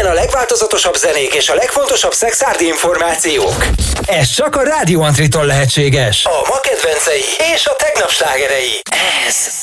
a legváltozatosabb zenék és a legfontosabb szexárdi információk. Ez csak a Rádió Antritól lehetséges. A ma kedvencei és a tegnap slágerei. Ez